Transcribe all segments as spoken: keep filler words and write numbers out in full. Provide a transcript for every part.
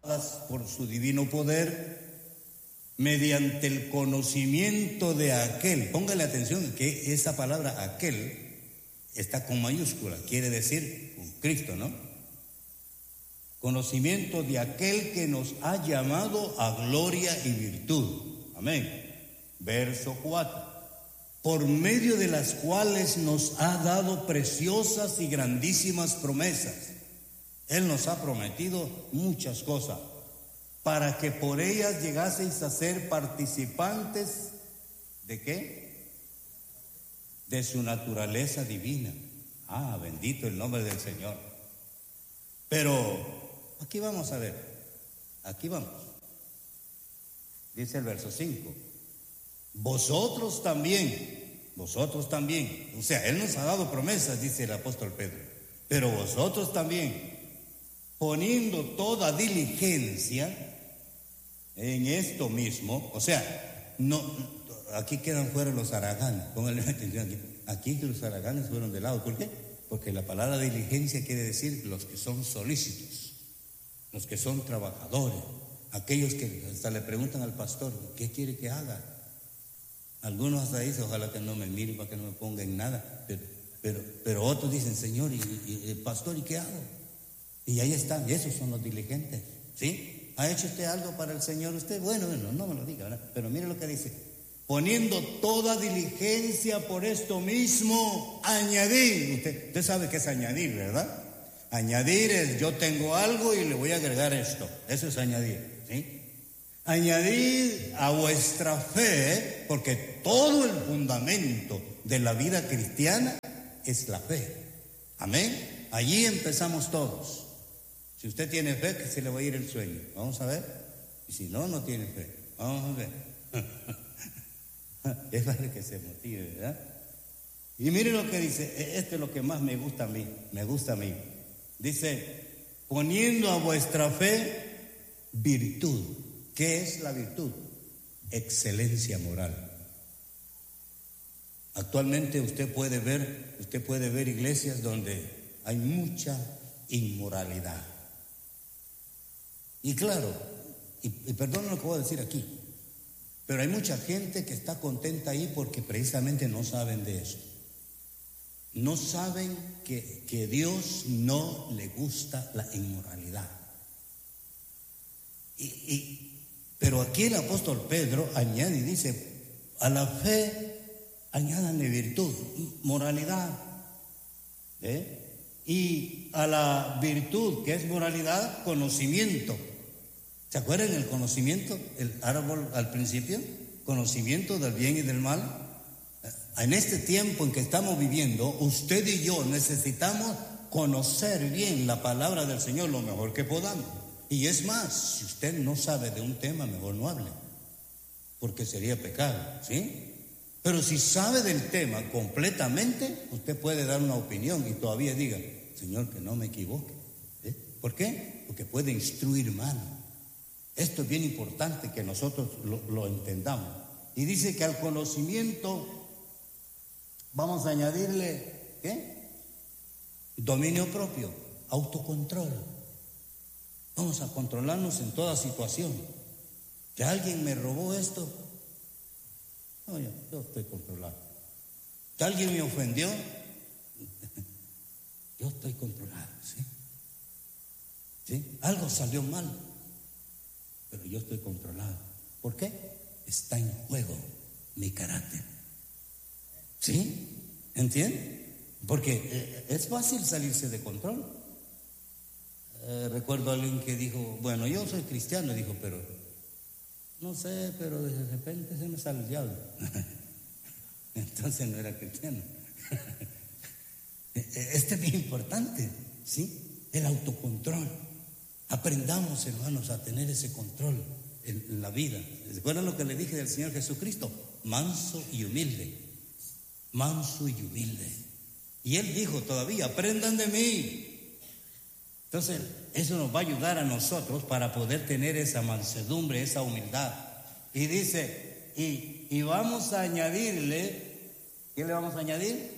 por su divino poder, mediante el conocimiento de aquel. Póngale atención que esa palabra aquel está con mayúscula, quiere decir con Cristo, ¿no? Conocimiento de aquel que nos ha llamado a gloria y virtud. Amén. Verso cuatro. Por medio de las cuales nos ha dado preciosas y grandísimas promesas. Él nos ha prometido muchas cosas, para que por ellas llegaseis a ser participantes ¿de qué? De su naturaleza divina. Ah, bendito el nombre del Señor. Pero aquí vamos a ver, aquí vamos. Dice el verso cinco. Vosotros también, vosotros también. O sea, Él nos ha dado promesas, dice el apóstol Pedro. Pero vosotros también, poniendo toda diligencia en esto mismo, o sea, no, aquí quedan fuera los haraganes, pónganle atención aquí, aquí los haraganes fueron de lado. ¿Por qué? Porque la palabra diligencia quiere decir los que son solícitos, los que son trabajadores, aquellos que hasta le preguntan al pastor, ¿qué quiere que haga? Algunos hasta dicen, ojalá que no me mire para que no me ponga en nada, pero, pero, pero otros dicen, Señor, y, y, y pastor, ¿y qué hago? Y ahí están, esos son los diligentes, ¿sí? ¿Ha hecho usted algo para el Señor usted? Bueno, bueno, no me lo diga, ¿verdad? Pero mire lo que dice: poniendo toda diligencia por esto mismo, añadir. Usted, usted sabe qué es añadir, ¿verdad? Añadir es yo tengo algo y le voy a agregar esto. Eso es añadir, ¿sí? Añadir a vuestra fe, porque todo el fundamento de la vida cristiana es la fe. Amén. Allí empezamos todos. Si usted tiene fe, que se le va a ir el sueño. Vamos a ver. Y si no, no tiene fe. Vamos a ver. Es para que se motive, ¿verdad? Y mire lo que dice. Esto es lo que más me gusta a mí. Me gusta a mí. Dice, poniendo a vuestra fe virtud. ¿Qué es la virtud? Excelencia moral. Actualmente usted puede ver, usted puede ver iglesias donde hay mucha inmoralidad. Y claro, y, y perdón lo que voy a decir aquí, pero hay mucha gente que está contenta ahí porque precisamente no saben de eso. No saben que, que Dios no le gusta la inmoralidad. Y, y, pero aquí el apóstol Pedro añade y dice, a la fe añádanle virtud, moralidad, ¿eh? Y a la virtud, que es moralidad, conocimiento. ¿Se acuerdan el conocimiento? El árbol al principio, conocimiento del bien y del mal. En este tiempo en que estamos viviendo, usted y yo necesitamos conocer bien la palabra del Señor lo mejor que podamos. Y es más, si usted no sabe de un tema, mejor no hable, porque sería pecado, ¿sí? Pero si sabe del tema completamente, usted puede dar una opinión y todavía diga, Señor, que no me equivoque. ¿Eh? ¿Por qué? Porque puede instruir mal. Esto es bien importante que nosotros lo, lo entendamos. Y dice que al conocimiento vamos a añadirle, ¿qué? Dominio propio, autocontrol. Vamos a controlarnos en toda situación. Que alguien me robó esto, no, yo, yo estoy controlado. Que alguien me ofendió, yo estoy controlado, ¿sí? ¿Sí? Algo salió mal, pero yo estoy controlado. ¿Por qué? Está en juego mi carácter. ¿Sí? ¿Entiende? Porque es fácil salirse de control. Eh, recuerdo a alguien que dijo, bueno, yo soy cristiano, dijo, pero no sé, pero de repente se me sale el diablo. Entonces no era cristiano. Este es bien importante, ¿sí? El autocontrol. Aprendamos, hermanos, a tener ese control en la vida. ¿Recuerdan lo que le dije del Señor Jesucristo? Manso y humilde. Manso y humilde. Y Él dijo todavía, aprendan de mí. Entonces, eso nos va a ayudar a nosotros para poder tener esa mansedumbre, esa humildad. Y dice, y, y vamos a añadirle, ¿qué le vamos a añadir?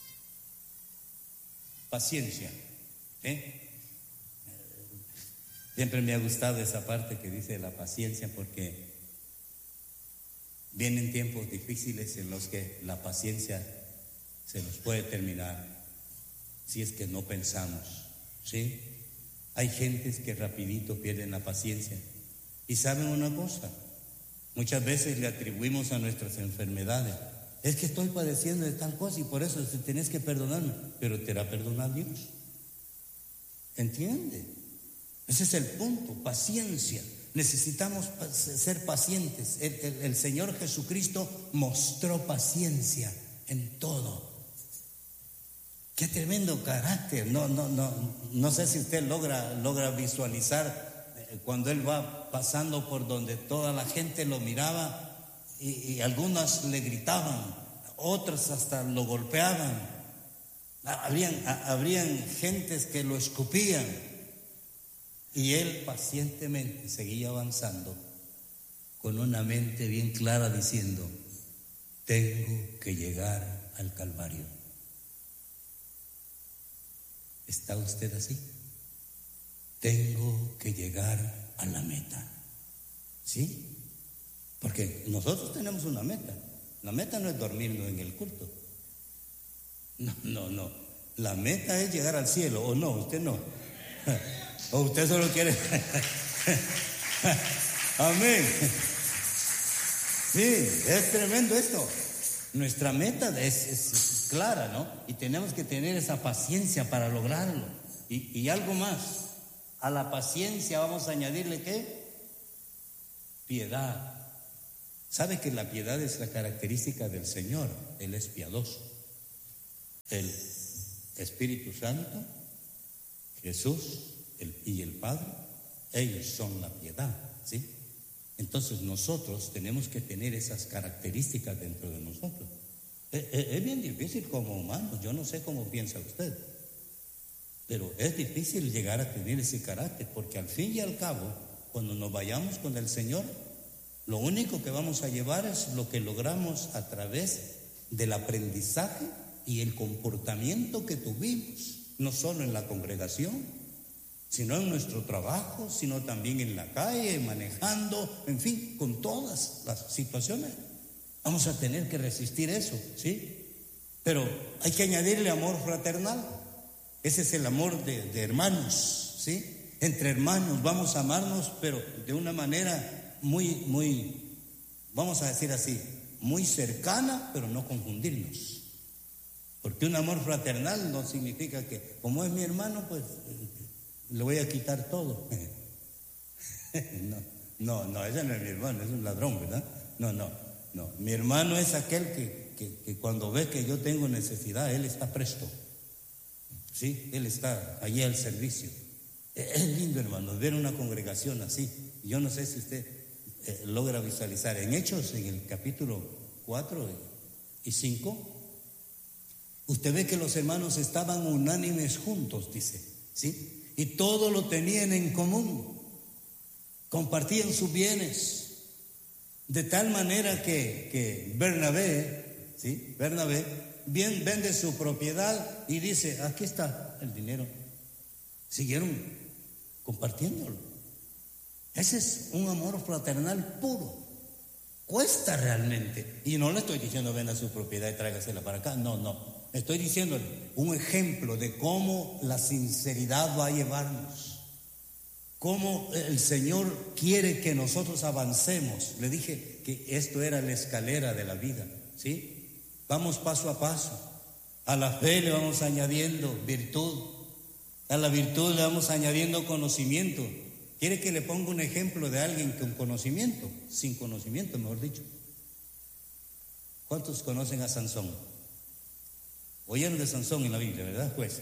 Paciencia. ¿Eh? Siempre me ha gustado esa parte que dice la paciencia, porque vienen tiempos difíciles en los que la paciencia se nos puede terminar si es que no pensamos, ¿sí? Hay gentes que rapidito pierden la paciencia. Y saben una cosa, muchas veces le atribuimos a nuestras enfermedades: es que estoy padeciendo de tal cosa y por eso tenés que perdonarme. Pero te hará perdonar Dios. ¿Entiende? Ese es el punto, paciencia. Necesitamos ser pacientes. El, el, el Señor Jesucristo mostró paciencia en todo. Qué tremendo carácter. No, no, no, no sé si usted logra, logra visualizar cuando Él va pasando por donde toda la gente lo miraba y, y algunas le gritaban, otras hasta lo golpeaban. Habrían, habrían gentes que lo escupían. Y Él pacientemente seguía avanzando con una mente bien clara diciendo: tengo que llegar al Calvario. ¿Está usted así? Tengo que llegar a la meta. ¿Sí? Porque nosotros tenemos una meta. La meta no es dormirnos en el culto. No, no, no. La meta es llegar al cielo, ¿o no? Usted no. ¿O usted solo quiere? Amén. Sí, es tremendo esto. Nuestra meta es, es clara, ¿no? Y tenemos que tener esa paciencia para lograrlo. Y, y algo más, a la paciencia vamos a añadirle ¿qué? Piedad. ¿Sabe que la piedad es la característica del Señor? Él es piadoso. El Espíritu Santo, Jesús el, y el Padre, ellos son la piedad, ¿sí? Entonces nosotros tenemos que tener esas características dentro de nosotros. Es, es, es bien difícil como humanos, yo no sé cómo piensa usted, pero es difícil llegar a tener ese carácter, porque al fin y al cabo, cuando nos vayamos con el Señor, lo único que vamos a llevar es lo que logramos a través del aprendizaje y el comportamiento que tuvimos, no solo en la congregación, sino en nuestro trabajo, sino también en la calle, manejando, en fin, con todas las situaciones. Vamos a tener que resistir eso, ¿sí? Pero hay que añadirle amor fraternal. Ese es el amor de, de hermanos, ¿sí? Entre hermanos vamos a amarnos, pero de una manera muy, muy, vamos a decir así, muy cercana, pero no confundirnos. Porque un amor fraternal no significa que, como es mi hermano, pues le voy a quitar todo. No, no, no, ese no es mi hermano, es un ladrón, ¿verdad? No, no, no. Mi hermano es aquel que, que, que cuando ve que yo tengo necesidad, él está presto. Sí, él está allí al servicio. Es lindo, hermano, ver una congregación así. Yo no sé si usted eh, logra visualizar. En Hechos, en el capítulo cuatro y cinco, usted ve que los hermanos estaban unánimes juntos, dice, ¿sí? Y todo lo tenían en común, compartían sus bienes, de tal manera que, que Bernabé, ¿sí? Bernabé bien vende su propiedad y dice: aquí está el dinero. Siguieron compartiéndolo. Ese es un amor fraternal puro. Cuesta realmente. Y no le estoy diciendo venda su propiedad y tráigasela para acá. No, no. Estoy diciendo un ejemplo de cómo la sinceridad va a llevarnos, cómo el Señor quiere que nosotros avancemos. Le dije que esto era la escalera de la vida, ¿sí? Vamos paso a paso. A la fe le vamos añadiendo virtud, a la virtud le vamos añadiendo conocimiento. ¿Quiere que le ponga un ejemplo de alguien con conocimiento? Sin conocimiento, mejor dicho. ¿Cuántos conocen a Sansón? Oyeron de Sansón en la Biblia, ¿verdad, jueces?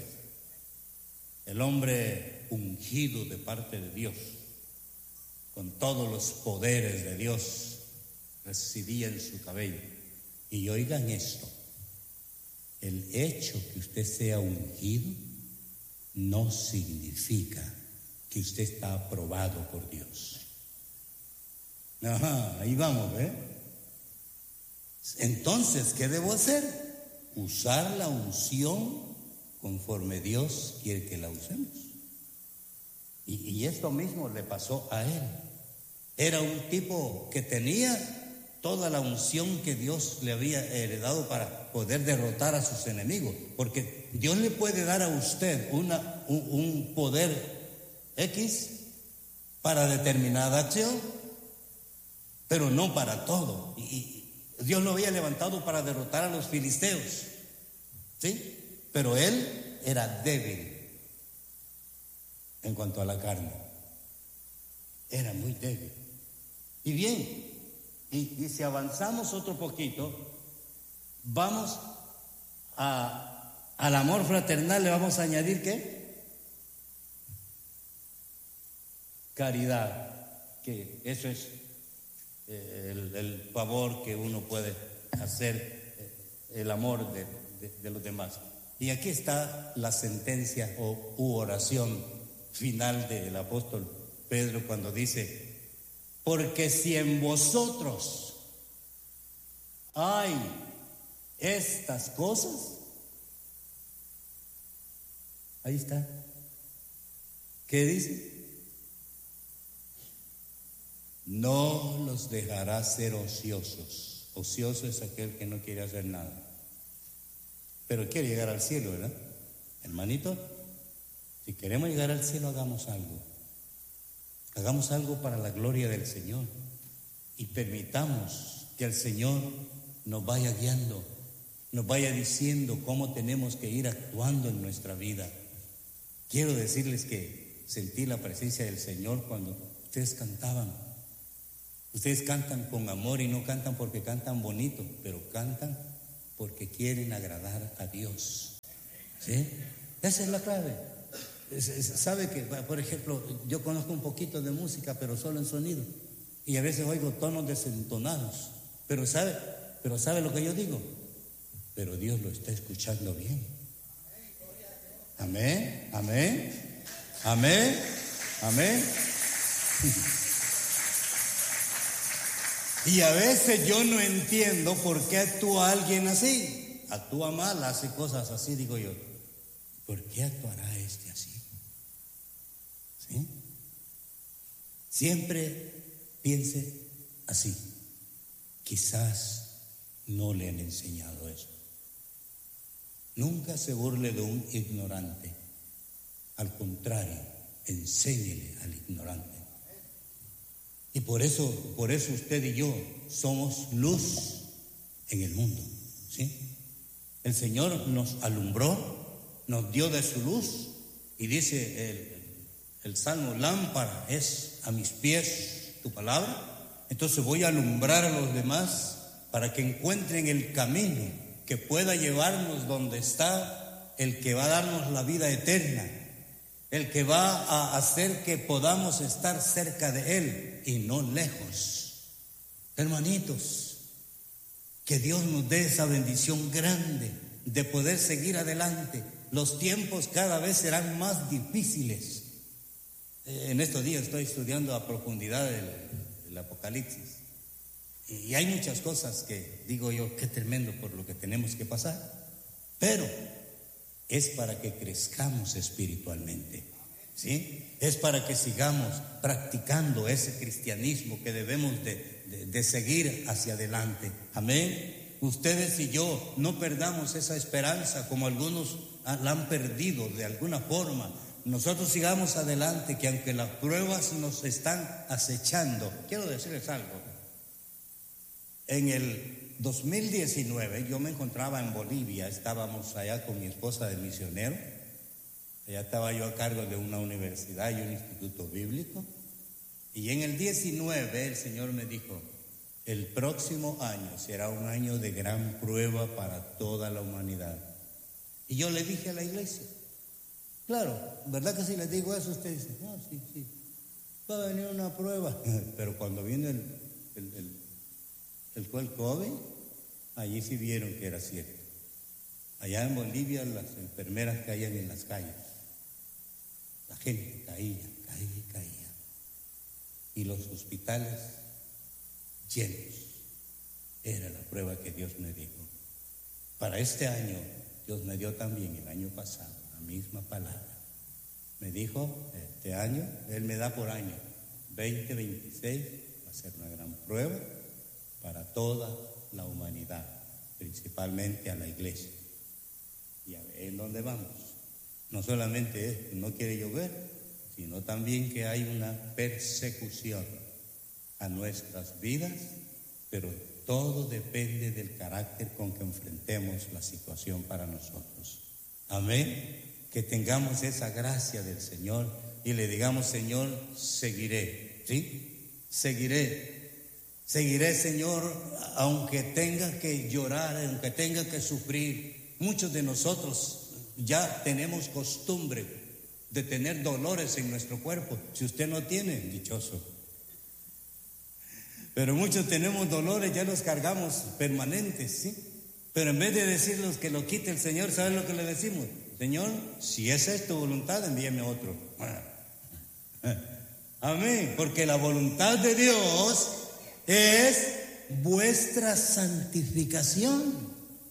El hombre ungido de parte de Dios, con todos los poderes de Dios, residía en su cabello. Y oigan esto: el hecho que usted sea ungido no significa que usted está aprobado por Dios. Ajá, ahí vamos, ¿eh? Entonces, ¿qué debo hacer? Usar la unción conforme Dios quiere que la usemos. Y, y esto mismo le pasó a él. Era un tipo que tenía toda la unción que Dios le había heredado para poder derrotar a sus enemigos, porque Dios le puede dar a usted una, un, un poder X para determinada acción, pero no para todo. Y, y Dios lo había levantado para derrotar a los filisteos, ¿sí? Pero él era débil en cuanto a la carne, era muy débil. Y bien, y, y si avanzamos otro poquito, vamos a, al amor fraternal, le vamos a añadir ¿qué? Caridad, que eso es eh, el, el favor que uno puede hacer, eh, el amor de, de, de los demás. Y aquí está la sentencia o u oración final del apóstol Pedro cuando dice: porque si en vosotros hay estas cosas, ahí está. ¿Qué dice? No los dejará ser ociosos. Ocioso es aquel que no quiere hacer nada, pero quiere llegar al cielo, ¿verdad? Hermanito, si queremos llegar al cielo, hagamos algo. Hagamos algo para la gloria del Señor y permitamos que el Señor nos vaya guiando, nos vaya diciendo cómo tenemos que ir actuando en nuestra vida. Quiero decirles que sentí la presencia del Señor cuando ustedes cantaban. Ustedes cantan con amor y no cantan porque cantan bonito, pero cantan porque quieren agradar a Dios. ¿Sí? Esa es la clave. Sabe que, por ejemplo, yo conozco un poquito de música, pero solo en sonido, y a veces oigo tonos desentonados, pero sabe, pero sabe lo que yo digo, pero Dios lo está escuchando bien. Amén, amén, amén, amén. Y a veces yo no entiendo por qué actúa alguien así, actúa mal, hace cosas así, digo yo, ¿por qué actuará este así? ¿Sí? Siempre piense así. Quizás no le han enseñado eso. Nunca se burle de un ignorante. Al contrario, enséñele al ignorante. Y por eso, por eso usted y yo somos luz en el mundo, ¿sí? El Señor nos alumbró, nos dio de su luz, y dice el El salmo: lámpara es a mis pies tu palabra. Entonces voy a alumbrar a los demás para que encuentren el camino que pueda llevarnos donde está el que va a darnos la vida eterna, el que va a hacer que podamos estar cerca de Él y no lejos. Hermanitos, que Dios nos dé esa bendición grande de poder seguir adelante. Los tiempos cada vez serán más difíciles. En estos días estoy estudiando a profundidad el, el Apocalipsis, y hay muchas cosas que digo yo, qué tremendo por lo que tenemos que pasar, pero es para que crezcamos espiritualmente, ¿sí? Es para que sigamos practicando ese cristianismo que debemos de, de, de seguir hacia adelante. Amén. Ustedes y yo no perdamos esa esperanza como algunos la han perdido de alguna forma. Nosotros sigamos adelante, que aunque las pruebas nos están acechando. Quiero decirles algo. En el dos mil diecinueve yo me encontraba en Bolivia, estábamos allá con mi esposa de misionero. Allá estaba yo a cargo de una universidad y un instituto bíblico. Y en el diecinueve el Señor me dijo: el próximo año será un año de gran prueba para toda la humanidad. Y yo le dije a la iglesia, claro, ¿verdad que si les digo eso ustedes dicen, no, sí, sí, va a venir una prueba? Pero cuando vino el, el, el, el, el COVID, allí sí vieron que era cierto. Allá en Bolivia las enfermeras caían en las calles, la gente caía, caía y caía, y los hospitales llenos. Era la prueba que Dios me dijo. Para este año Dios me dio también el año pasado la misma palabra. Me dijo, este año, Él me da por año, veinte veintiséis, va a ser una gran prueba para toda la humanidad, principalmente a la iglesia. Y a ver en dónde vamos. No solamente es que no quiere llover, sino también que hay una persecución a nuestras vidas, pero todo depende del carácter con que enfrentemos la situación para nosotros. Amén. Que tengamos esa gracia del Señor y le digamos, Señor, seguiré, ¿sí? Seguiré, seguiré, Señor, aunque tenga que llorar, aunque tenga que sufrir. Muchos de nosotros ya tenemos costumbre de tener dolores en nuestro cuerpo. Si usted no tiene, dichoso. Pero muchos tenemos dolores, ya los cargamos permanentes, ¿sí? Pero en vez de decirles que lo quite el Señor, ¿saben lo que le decimos? Señor, si esa es tu voluntad, envíame otro. Amén, porque la voluntad de Dios es vuestra santificación.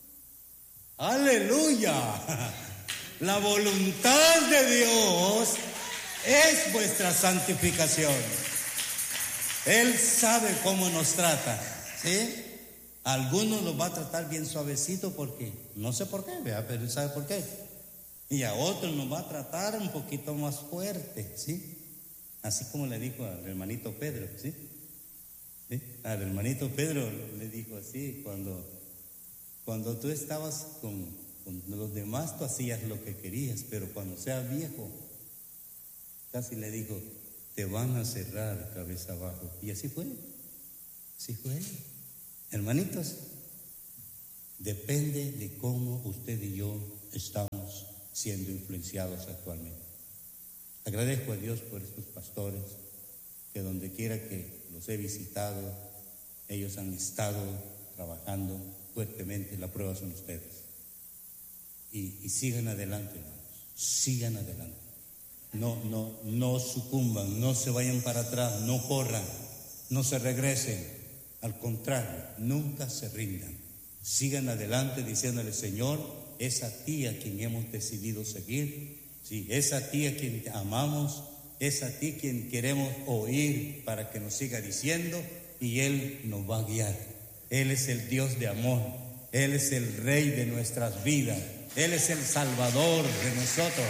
Aleluya. La voluntad de Dios es vuestra santificación. Él sabe cómo nos trata, ¿sí? A algunos los va a tratar bien suavecito porque, no sé por qué, ¿verdad? Pero Él sabe por qué. Y a otros nos va a tratar un poquito más fuerte, ¿sí? Así como le dijo al hermanito Pedro, ¿sí? ¿Sí? Al hermanito Pedro le dijo así, cuando, cuando tú estabas con, con los demás, tú hacías lo que querías, pero cuando seas viejo, casi le dijo, te van a cerrar cabeza abajo. Y así fue, así fue. Hermanitos, depende de cómo usted y yo estamos siendo influenciados actualmente. Agradezco a Dios por estos pastores, que donde quiera que los he visitado, ellos han estado trabajando fuertemente. La prueba son ustedes. Y, y sigan adelante, hermanos, sigan adelante. No, no, no sucumban, no se vayan para atrás, no corran, no se regresen. Al contrario, nunca se rindan. Sigan adelante diciéndole, Señor, es a ti a quien hemos decidido seguir. Sí, es a ti a quien amamos, es a ti quien queremos oír para que nos siga diciendo, y Él nos va a guiar. Él es el Dios de amor, Él es el Rey de nuestras vidas, Él es el Salvador de nosotros.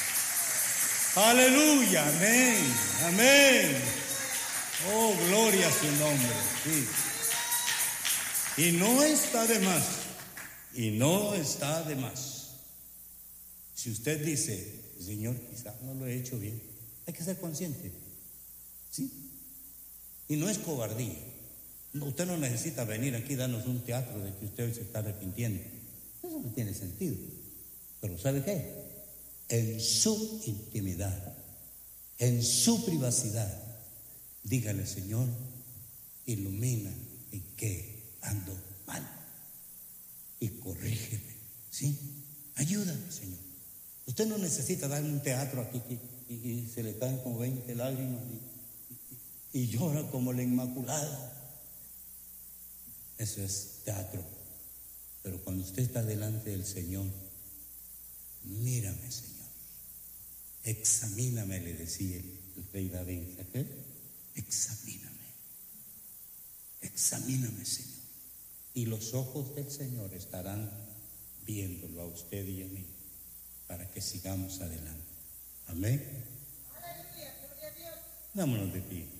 Aleluya, amén, amén. Oh, gloria a su nombre, sí. Y no está de más, y no está de más. Si usted dice, Señor, quizás no lo he hecho bien, hay que ser consciente, ¿sí? Y no es cobardía. Usted no necesita venir aquí y darnos un teatro de que usted se está arrepintiendo. Eso no tiene sentido. Pero ¿sabe qué? En su intimidad, en su privacidad, dígale, Señor, ilumina en qué ando mal y corrígeme, ¿sí? Ayúdame, Señor. Usted no necesita darle un teatro aquí y, y, y se le caen como veinte lágrimas y, y, y llora como la Inmaculada. Eso es teatro. Pero cuando usted está delante del Señor, mírame, Señor. Examíname, le decía el rey David. ¿Qué? Examíname. Examíname, Señor. Y los ojos del Señor estarán viéndolo a usted y a mí, para que sigamos adelante. Amén. Vámonos de pie.